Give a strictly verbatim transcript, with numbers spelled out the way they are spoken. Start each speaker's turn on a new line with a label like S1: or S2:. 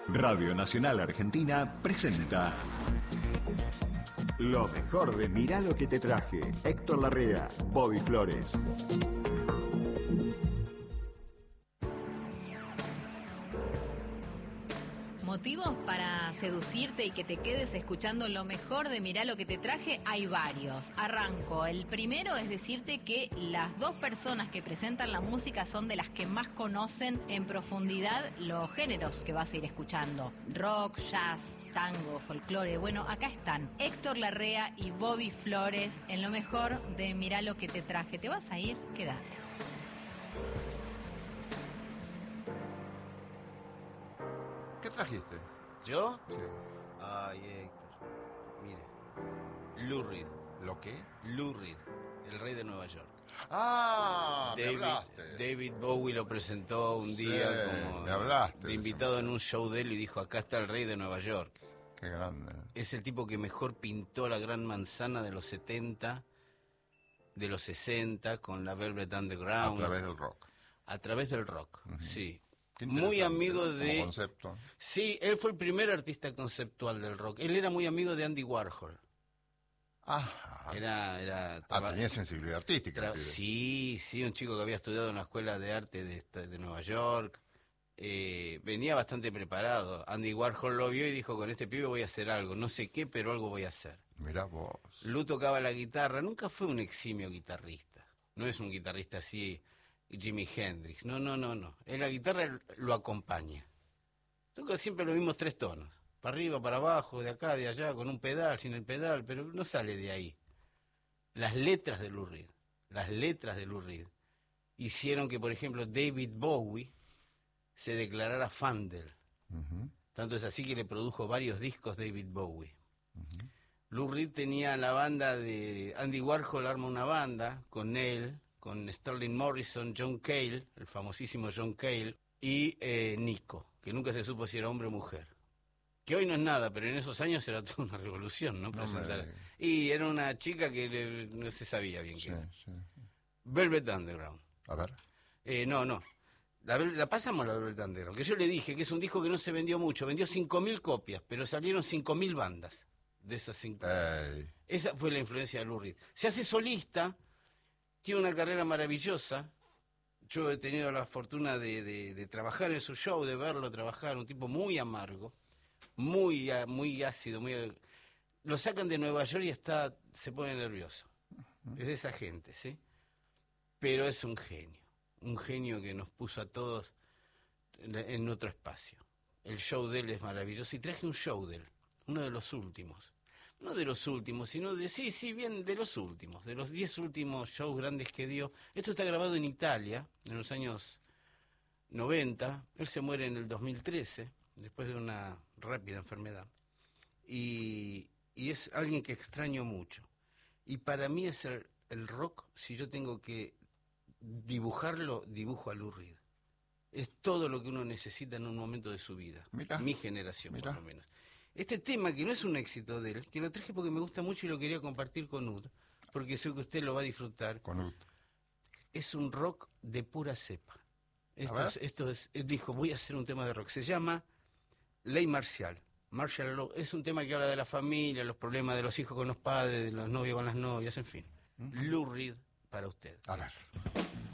S1: Radio Nacional Argentina presenta lo mejor de Mirá lo que te traje. Héctor Larrea, Bobby Flores.
S2: Motivos para seducirte y que te quedes escuchando lo mejor de Mirá lo que te traje, hay varios. Arranco. El primero es decirte que las dos personas que presentan la música son de las que más conocen en profundidad los géneros que vas a ir escuchando. Rock, jazz, tango, folclore. Bueno, acá están Héctor Larrea y Bobby Flores en lo mejor de Mirá lo que te traje. ¿Te vas a ir? Quédate.
S3: ¿Qué trajiste?
S4: ¿Yo?
S3: Sí.
S4: Ay, Héctor. Mire. Lou Reed.
S3: ¿Lo qué?
S4: Lou Reed, el rey de Nueva York.
S3: Ah, me
S4: David,
S3: hablaste.
S4: David Bowie lo presentó un
S3: Sí,
S4: día como
S3: me hablaste
S4: de
S3: de
S4: invitado
S3: ese
S4: en un show de él y dijo, acá está el rey de Nueva York.
S3: Qué grande.
S4: Es el tipo que mejor pintó la Gran Manzana de los setenta, de los sesenta, con la Velvet Underground.
S3: A través del rock.
S4: A través del rock, uh-huh. Sí.
S3: Qué
S4: Muy amigo
S3: como
S4: de...
S3: concepto.
S4: Sí, él fue el primer artista conceptual del rock. Él era muy amigo de Andy Warhol.
S3: Ah,
S4: Era, era
S3: ah
S4: traba...
S3: tenía sensibilidad artística.
S4: Tra... Sí, sí, un chico que había estudiado en la escuela de arte de, de Nueva York. Eh, venía bastante preparado. Andy Warhol lo vio y dijo, con este pibe voy a hacer algo. No sé qué, pero algo voy a hacer.
S3: Mirá vos.
S4: Lou tocaba la guitarra. Nunca fue un eximio guitarrista. No es un guitarrista así... Jimi Hendrix, no, no, no, no. En la guitarra lo acompaña. Toca siempre los mismos tres tonos. Para arriba, para abajo, de acá, de allá, con un pedal, sin el pedal, pero no sale de ahí. Las letras de Lou Reed, las letras de Lou Reed, hicieron que, por ejemplo, David Bowie se declarara fan de él. Uh-huh. Tanto es así que le produjo varios discos David Bowie. Uh-huh. Lou Reed tenía la banda de... Andy Warhol arma una banda con él, con Sterling Morrison, John Cale, el famosísimo John Cale, y eh, Nico, que nunca se supo si era hombre o mujer. Que hoy no es nada, pero en esos años era toda una revolución, ¿no? Presentar. No me... Y era una chica que le, no se sabía bien quién era. Sí, sí. Velvet Underground.
S3: A ver.
S4: Eh, no, no. La, la pasamos la Velvet Underground, que yo le dije que es un disco que no se vendió mucho, vendió cinco mil copias, pero salieron cinco mil bandas de esas cinco mil. Esa fue la influencia de Lou Reed. Se hace solista... Tiene una carrera maravillosa. Yo he tenido la fortuna de, de, de trabajar en su show, de verlo trabajar, un tipo muy amargo, muy, muy ácido, muy... Lo sacan de Nueva York y está, se pone nervioso. Es de esa gente, ¿sí? Pero es un genio, un genio que nos puso a todos en, en otro espacio. El show de él es maravilloso y traje un show de él, uno de los últimos. No de los últimos, sino de, sí, sí, bien, de los últimos, de los diez últimos shows grandes que dio. Esto está grabado en Italia, en los años noventa. Él se muere en el dos mil trece, después de una rápida enfermedad. Y, y es alguien que extraño mucho. Y para mí es el, el rock, si yo tengo que dibujarlo, dibujo a Lou Reed. Es todo lo que uno necesita en un momento de su vida. Mirá, mi generación, mirá. Por lo menos. Este tema, que no es un éxito de él, que lo traje porque me gusta mucho y lo quería compartir con Ud, porque sé que usted lo va a disfrutar.
S3: Con Ud.
S4: Es un rock de pura cepa. Esto es, esto es, él dijo, voy a hacer un tema de rock. Se llama Ley Marcial. Martial Law. Es un tema que habla de la familia, los problemas de los hijos con los padres, de los novios con las novias, en fin. Uh-huh. Lou Reed para usted.
S3: A ver.